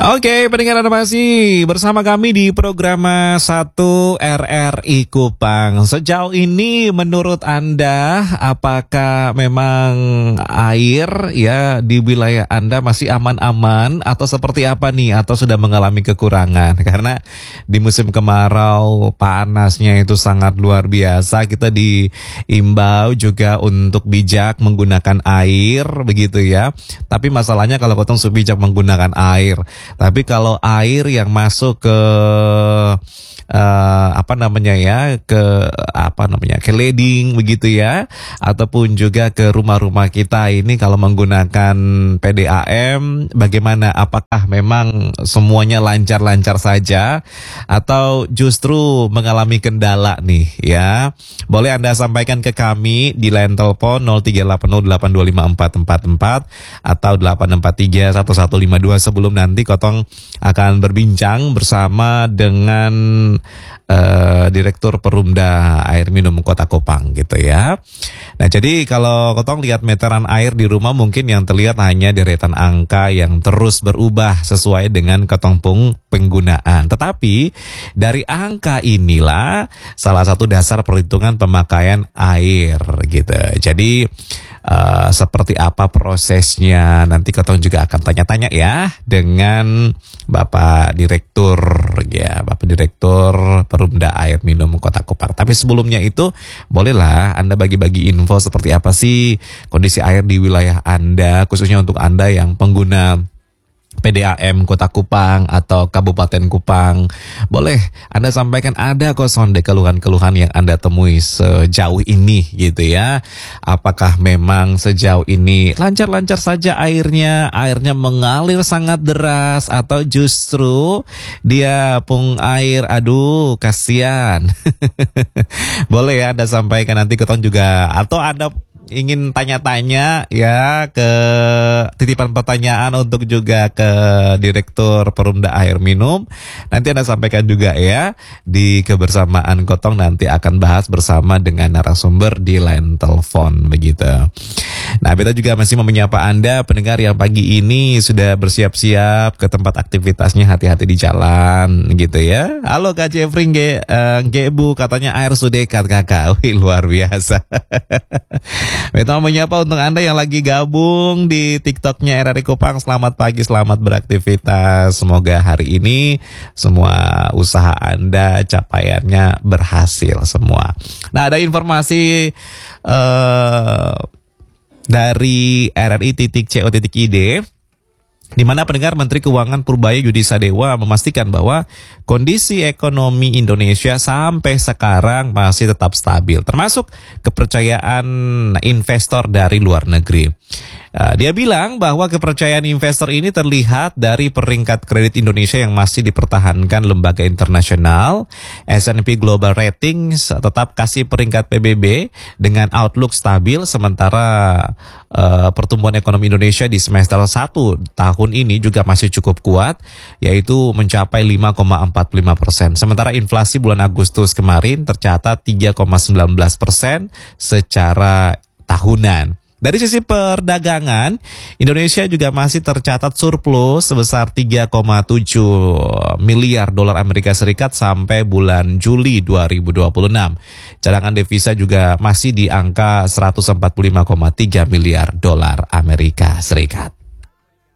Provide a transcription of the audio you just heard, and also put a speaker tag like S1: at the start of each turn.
S1: Oke, pendengar Anda masih bersama kami di program 1 RRI Kupang. Sejauh ini menurut Anda apakah memang air ya di wilayah Anda masih aman-aman atau seperti apa nih, atau sudah mengalami kekurangan? Karena di musim kemarau panasnya itu sangat luar biasa. Kita diimbau juga untuk bijak menggunakan air begitu ya. Tapi masalahnya kalau kotong bijak menggunakan air, tapi kalau air yang masuk ke ke leding begitu ya, ataupun juga ke rumah-rumah kita ini kalau menggunakan PDAM, bagaimana? Apakah memang semuanya lancar-lancar saja atau justru mengalami kendala nih ya? Boleh Anda sampaikan ke kami di line telepon 0380825444 atau 8631152 sebelum nanti Kotong akan berbincang bersama dengan Direktur Perumda Air Minum Kota Kupang gitu ya. Nah, jadi kalau Kotong lihat meteran air di rumah mungkin yang terlihat hanya deretan angka yang terus berubah sesuai dengan ketongpung penggunaan. Tetapi dari angka inilah salah satu dasar perhitungan pemakaian air gitu. Jadi seperti apa prosesnya nanti Kotong juga akan tanya-tanya ya dengan Bapak Direktur Perumda Air Minum Kota Kupang. Tapi sebelumnya itu bolehlah Anda bagi-bagi info seperti apa sih kondisi air di wilayah Anda, khususnya untuk Anda yang pengguna PDAM Kota Kupang atau Kabupaten Kupang. Boleh Anda sampaikan, ada kok sonde keluhan-keluhan yang Anda temui sejauh ini gitu ya. Apakah memang sejauh ini lancar-lancar saja airnya mengalir sangat deras, atau justru dia pung air, aduh kasihan. Boleh ya Anda sampaikan, nanti Ketong juga, atau Anda ingin tanya-tanya ya, ke titipan pertanyaan untuk juga ke Direktur Perumda Air Minum, nanti Anda sampaikan juga ya di kebersamaan Kotong, nanti akan bahas bersama dengan narasumber di line telepon begitu. Nah, kita juga masih mau menyapa Anda pendengar yang pagi ini sudah bersiap-siap ke tempat aktivitasnya, hati-hati di jalan gitu ya. Halo Kak Jeffrey, Bu, katanya air sudah dekat kakak. Wih, luar biasa. Kita mau menyapa untuk Anda yang lagi gabung di TikToknya RRI Kupang. Selamat pagi, selamat beraktivitas. Semoga hari ini semua usaha Anda capaiannya berhasil semua. Nah, ada informasi dari RRI.co.id, di mana pendengar Menteri Keuangan Purbaya Yudi Sadewa memastikan bahwa kondisi ekonomi Indonesia sampai sekarang masih tetap stabil, termasuk kepercayaan investor dari luar negeri. Dia bilang bahwa kepercayaan investor ini terlihat dari peringkat kredit Indonesia yang masih dipertahankan lembaga internasional. S&P Global Ratings tetap kasih peringkat PBB dengan outlook stabil, sementara pertumbuhan ekonomi Indonesia di semester 1 tahun ini juga masih cukup kuat, yaitu mencapai 5,45%. Sementara inflasi bulan Agustus kemarin tercatat 3,19% secara tahunan. Dari sisi perdagangan, Indonesia juga masih tercatat surplus sebesar 3,7 miliar dolar Amerika Serikat sampai bulan Juli 2026. Cadangan devisa juga masih di angka 145,3 miliar dolar Amerika Serikat.